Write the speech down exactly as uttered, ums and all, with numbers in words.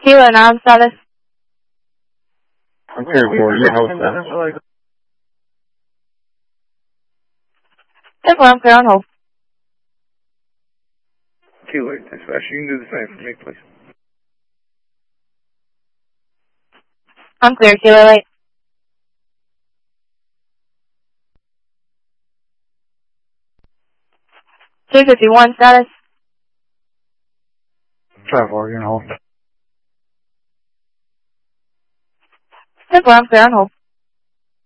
Kilo nine status. I'm clear for you. How is that? That's where I'm clear on hold. Kilo dispatch, you can do the same for me, please. I'm clear, Kilo eight. two fifty-one status. Travel, you're on hold. That's where I'm clear on hold.